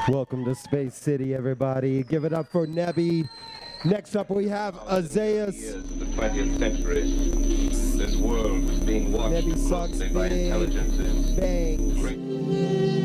Welcome to Space City, everybody. Give it up for Nebby. Next up, we have Azaeus. The 20th century, this world was being watched Nebby sucks closely by big intelligences. bangs. Great.